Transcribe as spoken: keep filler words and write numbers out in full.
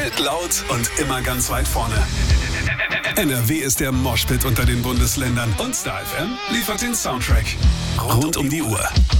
Hit laut und immer ganz weit vorne. N R W ist der Moshpit unter den Bundesländern und Star F M liefert den Soundtrack rund um die Uhr.